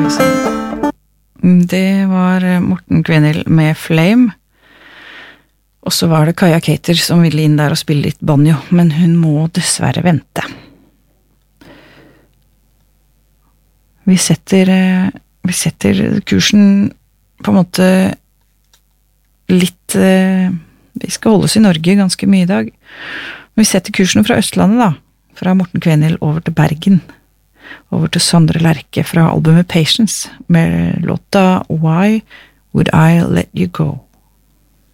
lenge siden. Det var Morten Kvenhild med Flame. Og så var det Kaja Cater som ville inn der og spille litt banjo, men hun må dessverre vente. Vi setter kursen på en måte litt vi skal holde oss i Norge ganske mye i dag. Men vi setter kursen fra Østlandet da, fra Morten Kvenhild over til Bergen, over til Sondre Lerche fra albumet Patience, med låta Why Would I Let You Go?